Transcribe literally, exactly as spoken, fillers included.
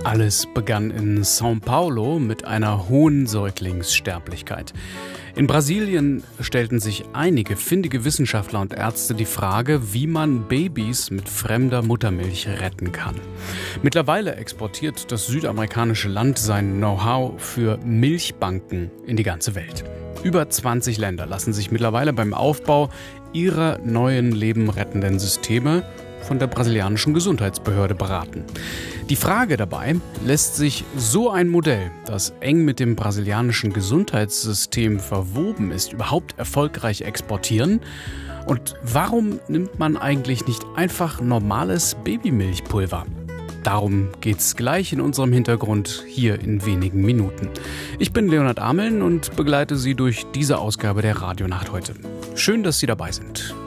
Alles begann in São Paulo mit einer hohen Säuglingssterblichkeit. In Brasilien stellten sich einige findige Wissenschaftler und Ärzte die Frage, wie man Babys mit fremder Muttermilch retten kann. Mittlerweile exportiert das südamerikanische Land sein Know-how für Milchbanken in die ganze Welt. Über zwanzig Länder lassen sich mittlerweile beim Aufbau ihrer neuen lebenrettenden Systeme von der brasilianischen Gesundheitsbehörde beraten. Die Frage dabei, lässt sich so ein Modell, das eng mit dem brasilianischen Gesundheitssystem verwoben ist, überhaupt erfolgreich exportieren? Und warum nimmt man eigentlich nicht einfach normales Babymilchpulver? Darum geht's gleich in unserem Hintergrund hier in wenigen Minuten. Ich bin Leonhard Ameln und begleite Sie durch diese Ausgabe der Radionacht heute. Schön, dass Sie dabei sind.